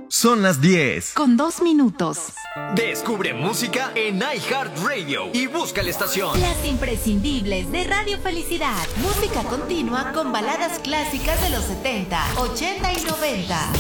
Son las 10. Con 2 minutos. Descubre música en iHeartRadio y busca la estación. Las imprescindibles de Radio Felicidad. Música continua con baladas clásicas de los 70, 80 y 90.